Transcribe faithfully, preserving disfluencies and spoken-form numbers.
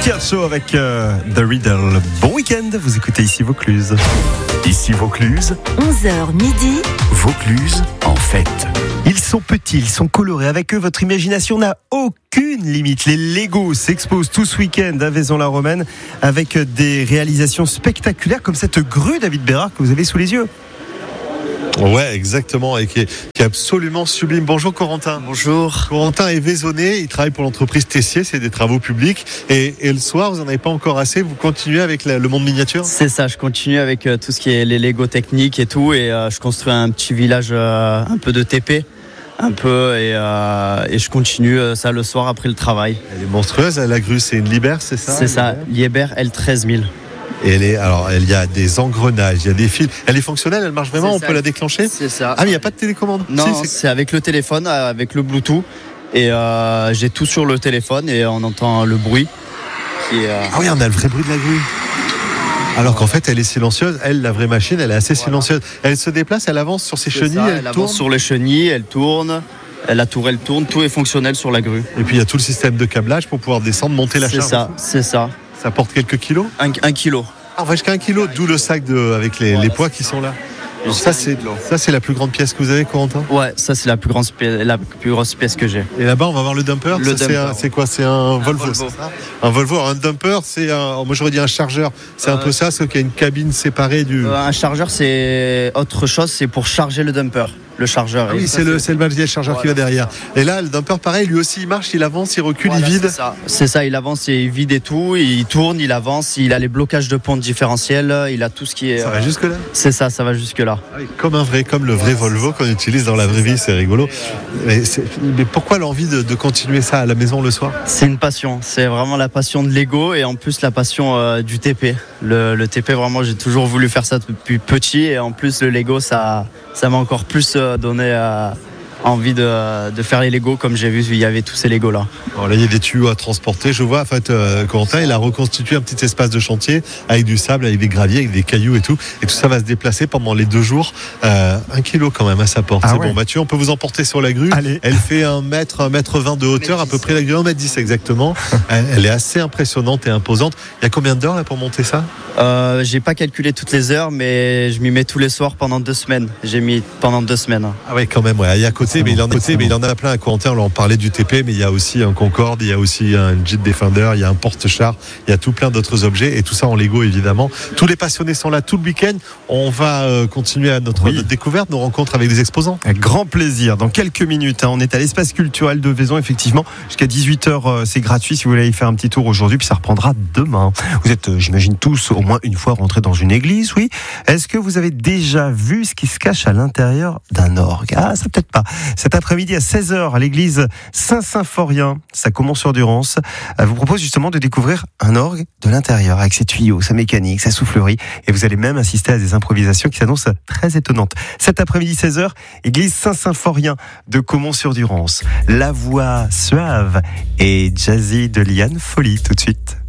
Pierre Show avec euh, The Riddle. Bon week-end, vous écoutez ici Vaucluse. Ici Vaucluse, onze heures midi. Vaucluse en fête. Ils sont petits, ils sont colorés. Avec eux, votre imagination n'a aucune limite. Les Lego s'exposent tout ce week-end à Vaison-la-Romaine avec des réalisations spectaculaires comme cette grue, David Bérard, que vous avez sous les yeux. Ouais, exactement, et qui est, qui est absolument sublime. Bonjour Corentin. Bonjour. Corentin est vaisonné, il travaille pour l'entreprise Tessier, c'est des travaux publics. Et, et le soir, vous n'en avez pas encore assez, vous continuez avec la, le monde miniature ? C'est ça, je continue avec euh, tout ce qui est les Lego techniques et tout. Et euh, je construis un petit village, euh, un peu de T P, un peu. Et, euh, et je continue euh, ça le soir après le travail. Elle est monstrueuse, la grue, c'est une Liebherr, c'est ça ? C'est ça, Liebherr L treize mille. Et elle est, alors, il y a des engrenages, il y a des fils. Elle est fonctionnelle, elle marche vraiment, C'est on ça. peut la déclencher ? C'est ça. Ah, mais il n'y a pas de télécommande ? Non, Si, c'est... c'est avec le téléphone, avec le Bluetooth. Et euh, j'ai tout sur le téléphone et on entend le bruit. Qui est, euh... Ah oui, on a le vrai bruit de la grue. Alors qu'en fait, elle est silencieuse. Elle, la vraie machine, elle est assez voilà. silencieuse. Elle se déplace, elle avance sur ses C'est chenilles, ça, elle, elle tourne. avance sur les chenilles, elle tourne. La tour, elle tourne, tout est fonctionnel sur la grue. Et puis il y a tout le système de câblage pour pouvoir descendre, monter la c'est charge. C'est ça, c'est ça. Ça porte quelques kilos ? Un, un kilo. Ah, on va jusqu'à un kilo, d'où le sac de, avec les, voilà, les poids qui sont là. Alors ça, c'est, ça, c'est la plus grande pièce que vous avez, Corentin ? Ouais, ça, c'est la plus, grande, la plus grosse pièce que j'ai. Et là-bas, on va voir le dumper. Le ça, dumper c'est, un, c'est quoi ? C'est un, un Volvo. Volvo. C'est ça ? Un Volvo. Alors, un dumper, c'est un. Moi, j'aurais dit un chargeur. C'est euh, un peu ça, sauf qu'il y a une cabine séparée du. Euh, un chargeur, c'est autre chose, c'est pour charger le dumper. Le chargeur. Ah oui, ça, c'est, le, c'est le matériel chargeur voilà, qui va derrière. Et là, le dumper, pareil, lui aussi, il marche, il avance, il recule, voilà, il vide. C'est ça. c'est ça, il avance et il vide et tout. Il tourne, il avance, il a les blocages de pont différentiels, il a tout ce qui est. Ça va jusque-là ? C'est ça, ça va jusque-là. Ah oui, comme un vrai, comme le vrai voilà, Volvo qu'on utilise dans la vraie vie, c'est rigolo. Mais, c'est, mais pourquoi l'envie de, de continuer ça à la maison le soir ? C'est une passion. C'est vraiment la passion de Lego et en plus la passion euh, du T P. Le, le T P, vraiment, j'ai toujours voulu faire ça depuis petit et en plus le Lego, ça, ça m'a encore plus euh, donné. Euh, envie de, de faire les Lego comme j'ai vu il y avait tous ces Lego là. Alors là il y a des tuyaux à transporter, je vois en fait euh, Corentin il a reconstitué un petit espace de chantier avec du sable, avec des graviers, avec des cailloux et tout, et tout ça va se déplacer pendant les deux jours, euh, un kilo quand même à sa porte. Ah c'est ouais. Bon Mathieu, on peut vous emporter sur la grue. Allez. Elle fait un mètre, un mètre vingt de hauteur à peu près, la grue un mètre dix exactement. elle, elle est assez impressionnante et imposante. Il y a combien d'heures là pour monter ça ? euh, J'ai pas calculé toutes les heures mais je m'y mets tous les soirs pendant deux semaines. J'ai mis pendant deux semaines. Ah ouais quand même, ouais. Il y a à côté mais il en a côté, mais il en a plein à Corentin. On parlait du T P, mais il y a aussi un Concorde, il y a aussi un Jeep Defender, il y a un porte-char, il y a tout plein d'autres objets et tout ça en Lego évidemment. Tous les passionnés sont là tout le week-end. On va euh, continuer à notre, oui. notre découverte, nos rencontres avec des exposants. Avec grand plaisir. Dans quelques minutes, hein, on est à l'espace culturel de Vaison, effectivement. Jusqu'à dix-huit heures, euh, c'est gratuit si vous voulez y faire un petit tour aujourd'hui, puis ça reprendra demain. Vous êtes, euh, j'imagine, tous au moins une fois rentrés dans une église, oui. Est-ce que vous avez déjà vu ce qui se cache à l'intérieur d'un orgue ? Ah, ça peut-être pas. Cet après-midi à seize heures à l'église Saint-Symphorien, ça commence sur Durance, vous propose justement de découvrir un orgue de l'intérieur avec ses tuyaux, sa mécanique, sa soufflerie, et vous allez même assister à des improvisations qui s'annoncent très étonnantes. Cet après-midi seize heures, église Saint-Symphorien de Caumont-sur-Durance. La voix suave et jazzy de Liane Folly tout de suite.